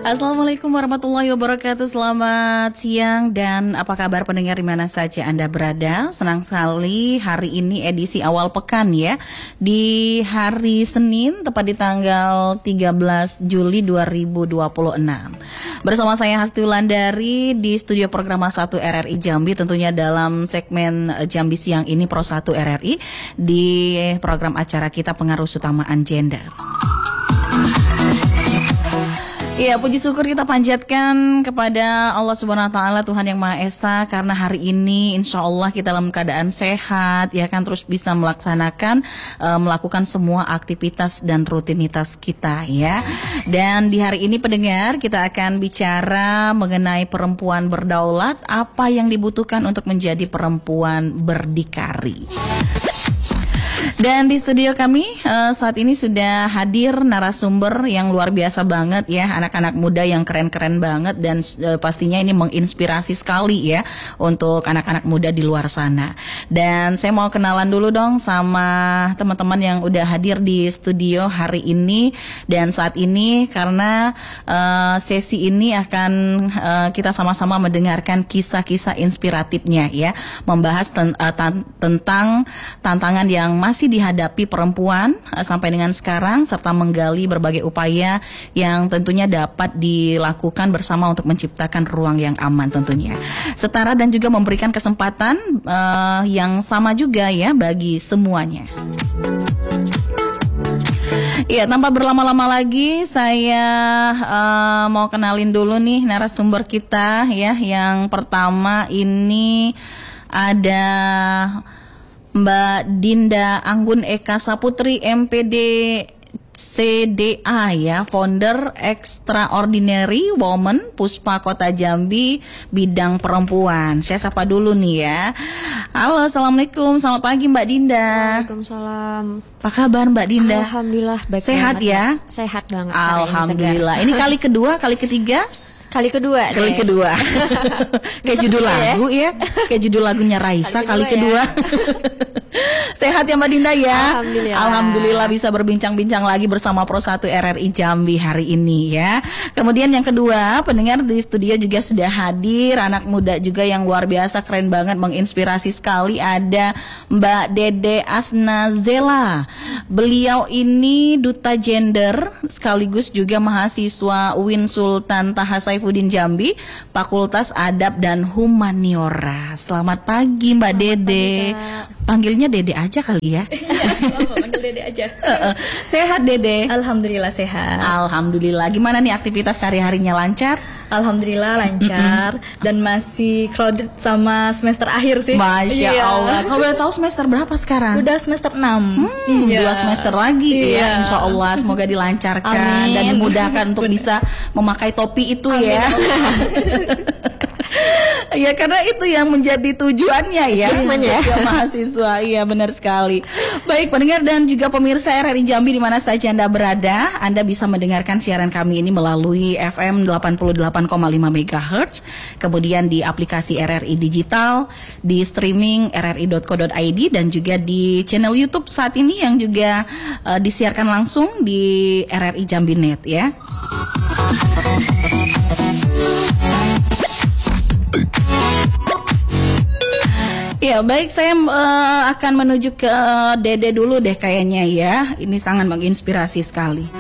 Assalamualaikum warahmatullahi wabarakatuh. Selamat siang dan apa kabar pendengar di mana saja Anda berada. Senang sekali hari ini edisi awal pekan ya. Di hari Senin tepat di tanggal 13 Juli 2026. Bersama saya Hasti Wulandari di studio program 1 RRI Jambi, tentunya dalam segmen Jambi Siang ini Pro 1 RRI di program acara kita Pengaruh Utamaan Gender. Ya, puji syukur kita panjatkan kepada Allah Subhanahu wa taala, Tuhan yang Maha Esa, karena hari ini insya Allah kita dalam keadaan sehat, ya kan, terus bisa melaksanakan melakukan semua aktivitas dan rutinitas kita ya. Dan di hari ini pendengar kita akan bicara mengenai perempuan berdaulat, apa yang dibutuhkan untuk menjadi perempuan berdikari. Dan di studio kami saat ini sudah hadir narasumber yang luar biasa banget ya, anak-anak muda yang keren-keren banget dan pastinya ini menginspirasi sekali ya untuk anak-anak muda di luar sana. Dan saya mau kenalan dulu dong sama teman-teman yang udah hadir di studio hari ini. Dan saat ini karena sesi ini akan kita sama-sama mendengarkan kisah-kisah inspiratifnya ya, membahas tentang tantangan yang masih dihadapi perempuan sampai dengan sekarang, serta menggali berbagai upaya yang tentunya dapat dilakukan bersama untuk menciptakan ruang yang aman tentunya, setara dan juga memberikan kesempatan yang sama juga ya bagi semuanya. Iya, tanpa berlama-lama lagi saya mau kenalin dulu nih narasumber kita ya. Yang pertama ini ada Mbak Dinda Anggun Eka Saputri, MPD CDA ya, founder Extraordinary Woman Puspa Kota Jambi bidang perempuan. Saya sapa dulu nih ya. Halo, assalamualaikum, selamat pagi Mbak Dinda. Waalaikumsalam. Apa kabar Mbak Dinda? Alhamdulillah baik. Sehat ya? Sehat banget. Alhamdulillah. Ini kali kedua, kali ketiga? Kali kedua. Kayak judul lagu ya. Kayak judul lagunya Raisa, kali kedua. Sehat ya Mbak Dinda ya? Alhamdulillah bisa berbincang-bincang lagi bersama Pro 1 RRI Jambi hari ini ya. Kemudian yang kedua, pendengar di studio juga sudah hadir anak muda juga yang luar biasa, keren banget, menginspirasi sekali. Ada Mbak Dede Asnazela. Beliau ini duta gender sekaligus juga mahasiswa UIN Sultan Taha Saifuddin Jambi, Fakultas Adab dan Humaniora. Selamat pagi Mbak Dede. Panggilnya Dede aja kali ya. Panggil Dede aja. Sehat Dede? Alhamdulillah sehat. Alhamdulillah. Gimana nih aktivitas hari-harinya, lancar? Alhamdulillah lancar dan masih crowded sama semester akhir sih. Masya Allah. Kalau boleh tahu semester berapa sekarang? Udah semester 6. 2 semester lagi ya. Insya Allah semoga dilancarkan. Amin. Dan dimudahkan untuk bisa memakai topi itu. Amin. Ya. Ya, karena itu yang menjadi tujuannya ya. Mahasiswa. Iya, benar sekali. Baik pendengar dan juga pemirsa RRI Jambi di mana saja Anda berada, Anda bisa mendengarkan siaran kami ini melalui FM 88,5 MHz, kemudian di aplikasi RRI Digital, di streaming rri.co.id, dan juga di channel YouTube saat ini yang juga disiarkan langsung di RRI Jambi Net ya. Ya baik, saya akan menuju ke Dede dulu deh kayaknya ya. Ini sangat menginspirasi sekali.